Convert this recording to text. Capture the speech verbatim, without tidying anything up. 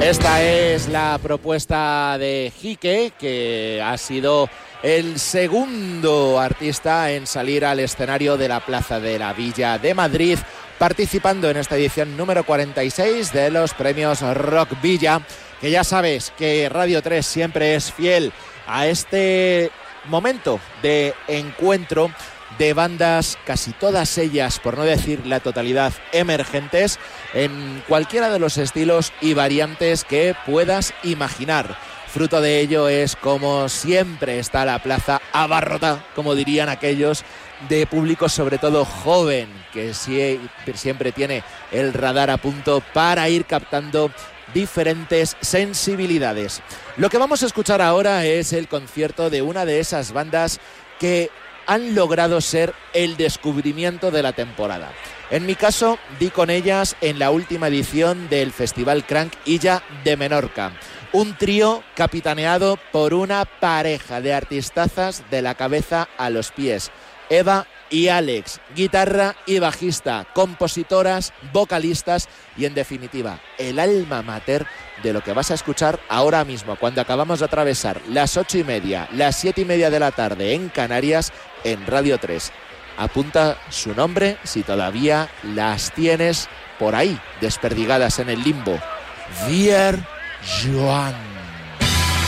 Esta es la propuesta de Jique, que ha sido el segundo artista en salir al escenario de la Plaza de la Villa de Madrid, participando en esta edición número cuarenta y seis de los premios Rock Villa, que ya sabes que Radio tres siempre es fiel a este momento de encuentro de bandas, casi todas ellas, por no decir la totalidad, emergentes en cualquiera de los estilos y variantes que puedas imaginar. Fruto de ello es como siempre está la plaza abarrotada, como dirían aquellos, de público sobre todo joven, que siempre tiene el radar a punto para ir captando diferentes sensibilidades. Lo que vamos a escuchar ahora es el concierto de una de esas bandas que han logrado ser el descubrimiento de la temporada. En mi caso, di con ellas en la última edición del Festival Crank Illa de Menorca. Un trío capitaneado por una pareja de artistazas de la cabeza a los pies. Eva y Alex, guitarra y bajista, compositoras, vocalistas y, en definitiva, el alma mater de lo que vas a escuchar ahora mismo, cuando acabamos de atravesar las ocho y media, las siete y media de la tarde en Canarias, en Radio tres. Apunta su nombre si todavía las tienes por ahí, desperdigadas en el limbo. Vier Joan.